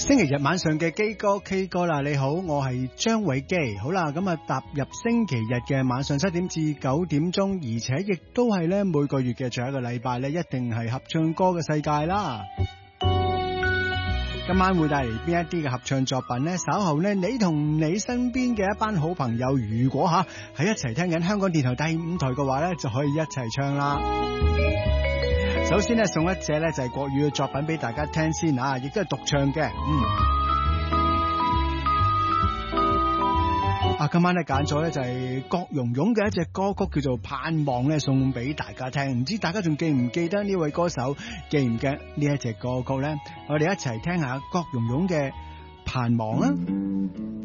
星期日晚上嘅基哥 K 歌啦，你好，我係張偉基。好啦，咁啊踏入星期日嘅晚上7點至9點鐘，而且亦都係咧每個月嘅最後一個禮拜咧，一定係合唱歌嘅世界啦。今晚會帶嚟邊一啲嘅合唱作品呢？稍後呢，你同你身邊嘅一班好朋友，如果喺一齊聽緊香港電台第5台嘅話呢，就可以一齊唱啦。首先呢，送一隻呢就係國語嘅作品俾大家聽先啊，亦都係獨唱嘅。今晚咧揀咗咧就係郭蓉蓉嘅一隻歌曲叫做《盼望》咧，送俾大家聽。唔知大家仲記唔記得呢位歌手，記唔記得呢一隻歌曲咧？我哋一齊聽下郭蓉蓉嘅《盼望》啊！